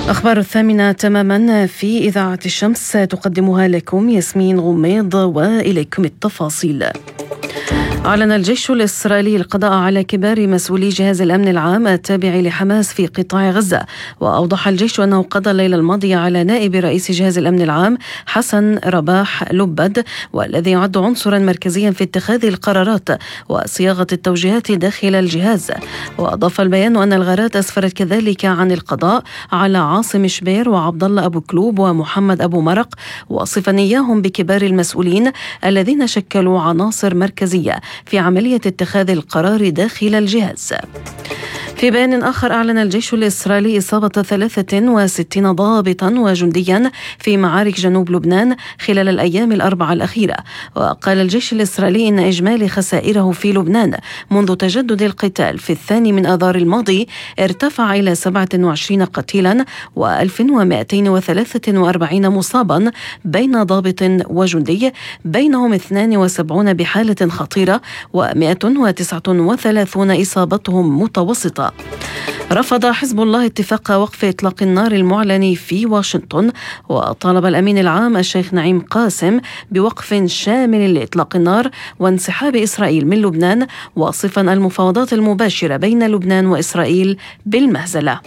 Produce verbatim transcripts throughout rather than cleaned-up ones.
أخبار الثامنة تماما في إذاعة الشمس تقدمها لكم ياسمين غميض، وإليكم التفاصيل. أعلن الجيش الإسرائيلي القضاء على كبار مسؤولي جهاز الأمن العام التابع لحماس في قطاع غزة. وأوضح الجيش أنه قضى الليلة الماضية على نائب رئيس جهاز الأمن العام حسن رباح لبد، والذي يعد عنصرا مركزيا في اتخاذ القرارات وصياغة التوجيهات داخل الجهاز. وأضاف البيان أن الغارات أسفرت كذلك عن القضاء على عاصم شبير وعبد الله أبو كلوب ومحمد أبو مرق، واصفا إياهم بكبار المسؤولين الذين شكلوا عناصر مركزية في عملية اتخاذ القرار داخل الجهاز. في بيان آخر، أعلن الجيش الإسرائيلي إصابة ثلاثة وستين ضابطا وجنديا في معارك جنوب لبنان خلال الأيام الأربعة الأخيرة. وقال الجيش الإسرائيلي إن إجمالي خسائره في لبنان منذ تجدد القتال في الثاني من آذار الماضي ارتفع إلى سبعة وعشرين قتيلا وألف ومئتين وثلاثة وأربعين مصابا بين ضابط وجندي، بينهم اثنان وسبعين بحالة خطيرة ومئة وتسعة وثلاثون إصابتهم متوسطة. رفض حزب الله اتفاق وقف إطلاق النار المعلن في واشنطن، وطالب الأمين العام الشيخ نعيم قاسم بوقف شامل لإطلاق النار وانسحاب إسرائيل من لبنان، واصفا المفاوضات المباشرة بين لبنان وإسرائيل بالمهزلة.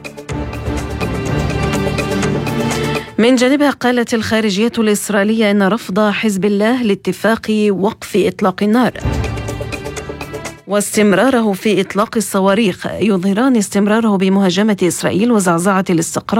من جانبها، قالت الخارجية الإسرائيلية أن رفض حزب الله لاتفاق وقف إطلاق النار واستمراره في إطلاق الصواريخ يظهران استمراره بمهاجمة إسرائيل وزعزعة الاستقرار